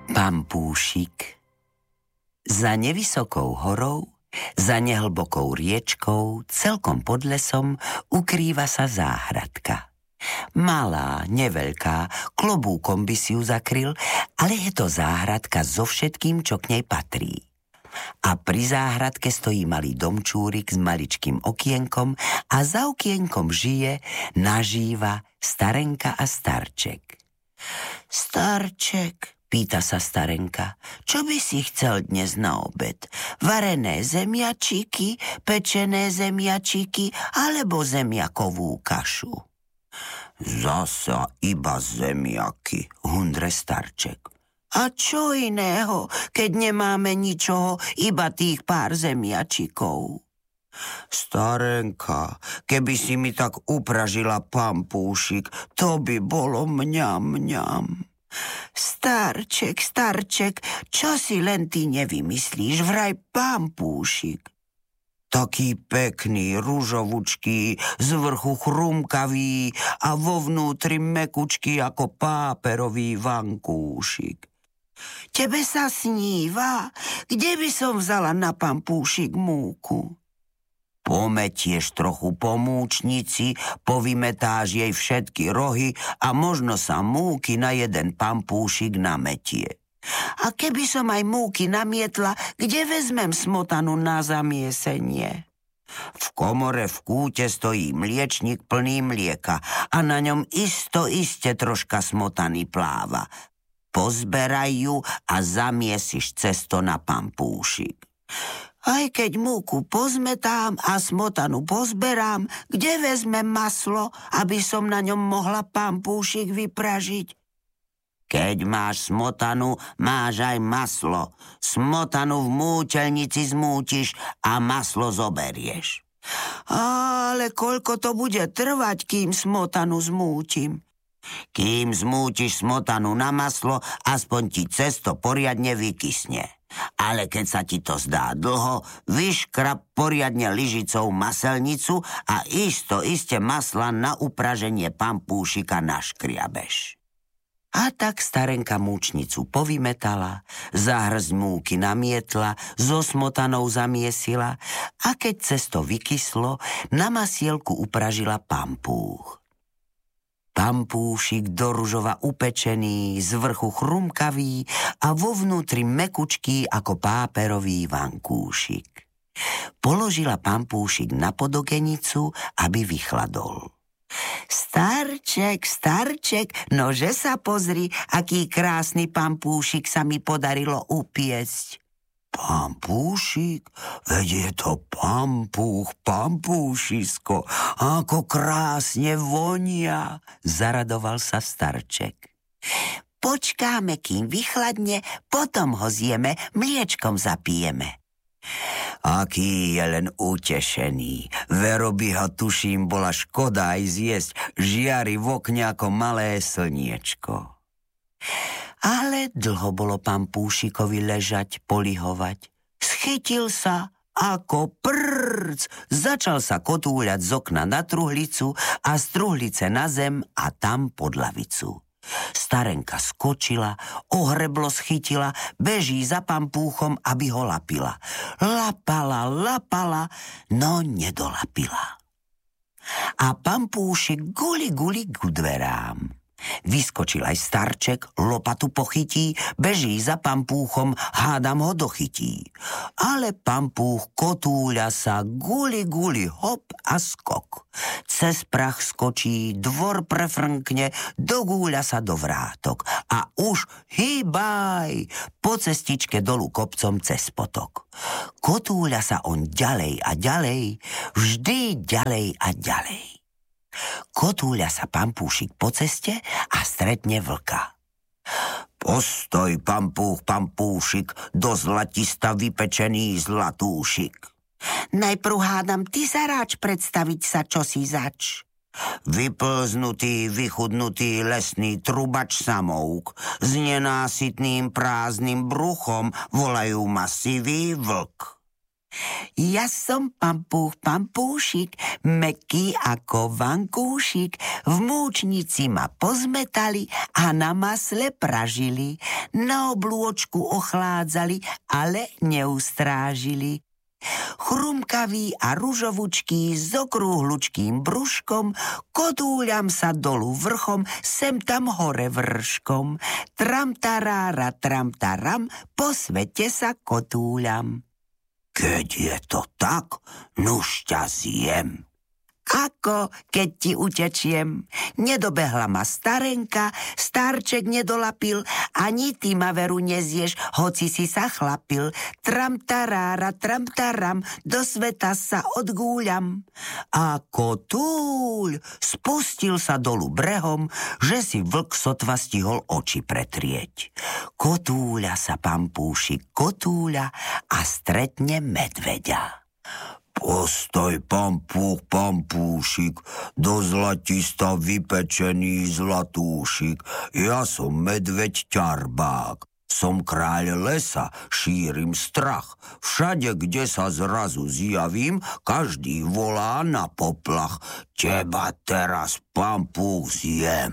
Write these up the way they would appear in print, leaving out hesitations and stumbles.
Pampúšik. Za nevysokou horou, za nehlbokou riečkou, celkom pod lesom, ukrýva sa záhradka. Malá, neveľká, klobúkom by si ju zakryl, ale je to záhradka so všetkým, čo k nej patrí. A pri záhradke stojí malý domčúrik s maličkým okienkom a za okienkom žije, nažíva starenka a starček. Starček, pýta sa starenka, čo by si chcel dnes na obed? Varené zemiačiky, pečené zemiačiky alebo zemiakovú kašu? Zasa iba zemiaky, hundre starček. A čo iného, keď nemáme ničoho, iba tých pár zemiačikov? Starenka, keby si mi tak upražila pampúšik, to by bolo mňam, mňam. Starček, starček, čo si len ty nevymyslíš, vraj pampúšik. Taký pekný, ružovučký, z vrchu chrumkavý a vo vnútri mekučký ako páperový vankúšik. Tebe sa sníva? Kde by som vzala na pampúšik múku? Pometieš trochu po múčnici, povymetáš jej všetky rohy a možno sa múky na jeden pampúšik nametie. A keby som aj múky namietla, kde vezmem smotanu na zamiesenie? V komore v kúte stojí mliečnik plný mlieka a na ňom iste troška smotany pláva. Pozberaj ju a zamiesiš cesto na pampúšik. Aj keď múku pozmetám a smotanu pozberám, kde vezmem maslo, aby som na ňom mohla pampúšik vypražiť? Keď máš smotanu, máš aj maslo. Smotanu v múteľnici zmútiš a maslo zoberieš. Ale koľko to bude trvať, kým smotanu zmútim? Kým zmútiš smotanu na maslo, aspoň ti cesto poriadne vykysne. Ale keď sa ti to zdá dlho, vyškrab poriadne lyžicou maselnicu a iste masla na upraženie pampúšika naškriabeš. A tak starenka múčnicu povymetala, zahrzť múky namietla, so smotanou zamiesila a keď cesto vykyslo, na masielku upražila pampúch. Pampúšik do ružova upečený, z vrchu chrumkavý a vo vnútri mekučký ako páperový vankúšik. Položila pampúšik na podokenicu, aby vychladol. Starček, starček, nože sa pozri, aký krásny pampúšik sa mi podarilo upiecť. Pampúšik? Veď je to pampúch, pampúšisko, ako krásne vonia, zaradoval sa starček. Počkáme, kým vychladne, potom ho zjeme, mliečkom zapijeme. Aký je len utešený. Vero by ho, tuším, bola škoda aj zjesť, žiari v okne ako malé slniečko. Ale dlho bolo pampúšikovi ležať, polihovať. Schytil sa ako prrc, začal sa kotúľať z okna na truhlicu a z truhlice na zem a tam pod lavicu. Starenka skočila, ohreblo schytila, beží za pampúchom, aby ho lapila. Lapala, no nedolapila. A pampúšik guli k dverám. Vyskočil aj starček, lopatu pochytí, beží za pampúchom, hádam ho dochytí. Ale pampúch kotúľa sa, guli, hop a skok. Cez prach skočí, dvor prefrnkne, dogúľa sa do vrátok. A už hýbaj, po cestičke dolu kopcom cez potok. Kotúľa sa on ďalej a ďalej, vždy ďalej a ďalej. Kotúľa sa pampúšik po ceste a stretne vlka. Postoj, pampúch, pampúšik, do zlatista vypečený zlatúšik. Najprv hádam, ty sa ráč predstaviť sa, čo si zač. Vyplznutý, vychudnutý lesný trubač samouk s nenásytným prázdnym bruchom volajú ma sivý vlk. Ja som pampúšik, mäkký ako vankúšik, v múčnici ma pozmetali a na masle pražili, na oblôčku ochládzali, ale neustrážili. Chrumkavý a ružovučký s okrúhlučkým brúškom, kotúľam sa dolu vrchom, sem tam hore vrškom. Tramtarára, tramtaram, po svete sa kotúľam. Keď je to tak, nuž ťa zjem. Ako keď ti utečiem? Nedobehla ma starenka, starček nedolapil, ani ty ma veru nezieš, hoci si sa chlapil. Tramtarára, tramtaram, do sveta sa odgúľam. A kotúľ spustil sa dolu brehom, že si vlk sotva stihol oči pretrieť. Kotúľa sa pampúšik kotúľa a stretne medveďa. Postoj, pampúšik, do zlatista vypečený zlatúšik. Ja som medveď ťarbák. Som kráľ lesa, šírim strach. Všade, kde sa zrazu zjavím, každý volá na poplach. Teba teraz, pampúch, zjem.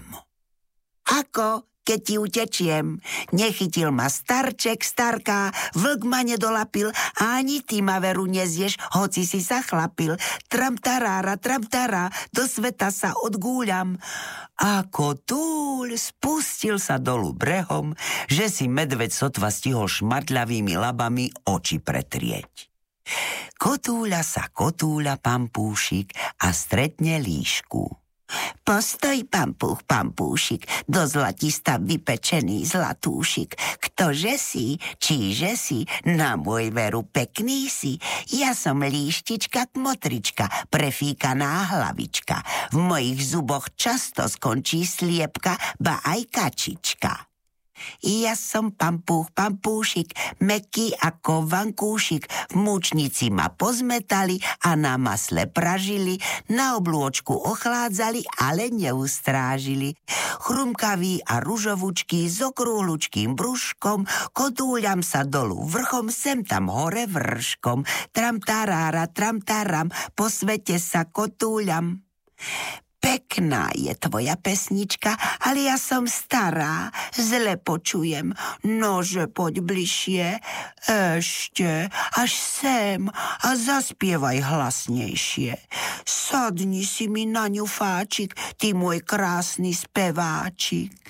Ako? Keď ti utečiem, nechytil ma starček, starka, vlk ma nedolapil, ani ty ma veru nezieš, hoci si sa chlapil. Tramtarára, tramtará, do sveta sa odgúľam. A kotúľ spustil sa dolu brehom, že si medveď sotva stihol šmatľavými labami oči pretrieť. Kotúľa sa kotúľa pampúšik a stretne líšku. Postoj, pampúšik, do zlatista vypečený zlatúšik. Ktože si, čiže si, na môj veru pekný si. Ja som líštička, kmotrička, prefíkaná hlavička. V mojich zuboch často skončí sliepka, ba aj kačička. Ja som pampúšik, mäkký ako vankúšik, v múčnici ma pozmetali a na masle pražili, na oblôčku ochládzali, ale neustrážili. Chrumkavý a ružovučký s okrúhlučkým brúškom, kotúľam sa dolu vrchom, sem tam hore vrškom. Tramtarára, tramtaram, po svete sa kotúľam. Pekná je tvoja pesnička, ale ja som stará, zle počujem. Nože, poď bližšie, ešte, až sem a zaspievaj hlasnejšie. Sadni si mi na ňufáčik, ty môj krásny speváčik.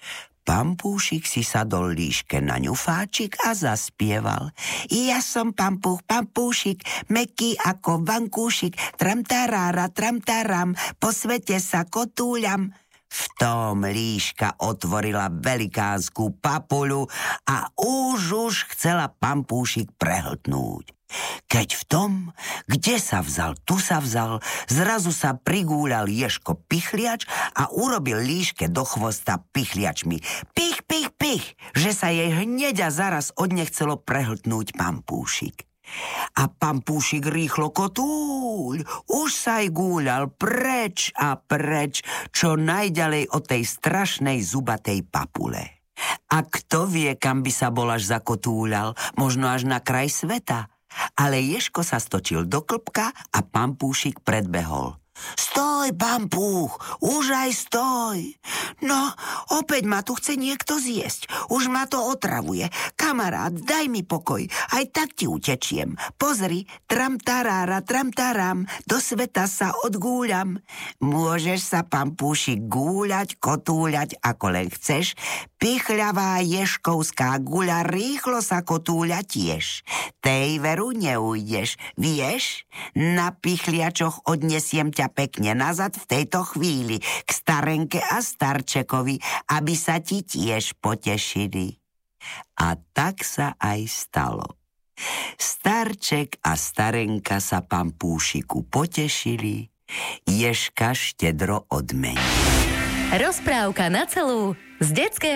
Pampúšik si sadol líške na ňufáčik a zaspieval. Ja som pampúšik, mäkký ako vankúšik, tramtarára, tramtaram, po svete sa kotúľam. V tom líška otvorila velikánskú papuľu a už chcela pampúšik prehltnúť. Keď v tom, kde sa vzal, tu sa vzal, zrazu sa prigúľal Ježko Pichliač a urobil líške do chvosta pichliačmi. Pich, pich, pich, že sa jej hneď a zaraz odnechcelo prehltnúť pampúšik. A pampúšik rýchlo kotúľ, už sa aj gúľal preč a preč, čo najďalej od tej strašnej zubatej papule. A kto vie, kam by sa bol až zakotúľal, možno až na kraj sveta. Ale Ježko sa stočil do klbka a pampúšik predbehol. Stoj, pampúch, už aj stoj. No, opäť ma tu chce niekto zjesť. Už ma to otravuje. Kamarát, daj mi pokoj, aj tak ti utečiem. Pozri, tramtarára, tramtaram, do sveta sa odgúľam. Môžeš sa, pampúšik, gúľať, kotúľať, ako len chceš. Pichľavá ježkovská guľa rýchlo sa kotúľa tiež. Tej veru neujdeš, vieš? Na pichliačoch odnesiem ťa pekne nazad v tejto chvíli k starenke a starčekovi, aby sa ti tiež potešili. A tak sa aj stalo. Starček a starenka sa pampúšiku potešili, Ježka štedro odmenili. Rozprávka na celú z detského